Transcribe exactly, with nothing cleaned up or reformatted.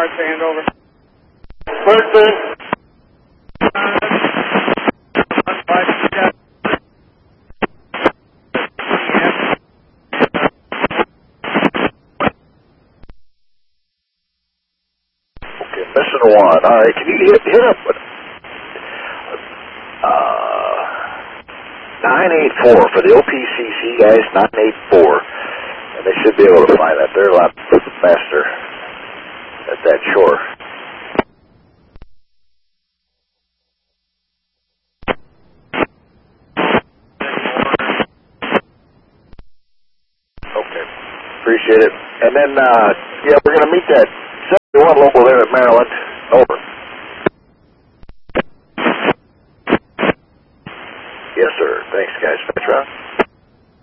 Mark, hand over. Bertman. Okay, missing one. All right, can you hit, hit up uh, nine eight four for the O P C C guys, nine eight four. And they should be able to find that. They're a lot faster at that shore. Okay, appreciate it. And then, uh, yeah, we're going to meet that seventy-one local there in Maryland. Over.